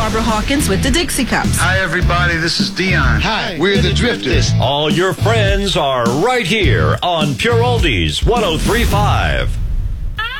Barbara Hawkins with the Dixie Cups. Hi, everybody. This is Dion. Hi, we're the Drifters. All your friends are right here on Pure Oldies 103.5.